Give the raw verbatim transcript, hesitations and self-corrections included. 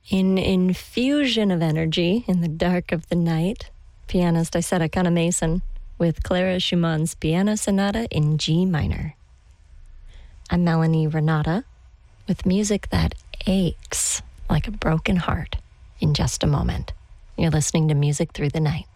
In infusion of energy in the dark of the night, pianist Isetta Kana-Mason with Clara Schumann's Piano Sonata in G minor. I'm Melanie Renata with music that aches like a broken heart in just a moment. You're listening to Music Through the Night.